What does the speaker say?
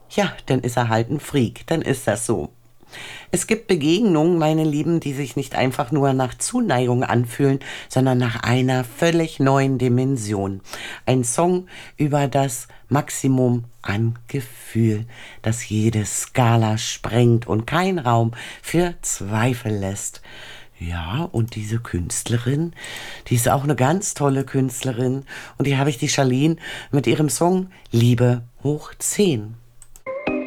ja, dann ist er halt ein Freak, dann ist das so. Es gibt Begegnungen, meine Lieben, die sich nicht einfach nur nach Zuneigung anfühlen, sondern nach einer völlig neuen Dimension. Ein Song über das Maximum an Gefühl, das jede Skala sprengt und keinen Raum für Zweifel lässt. Ja, und diese Künstlerin, die ist auch eine ganz tolle Künstlerin. Und die habe ich, die Charlene, mit ihrem Song Liebe hoch 10.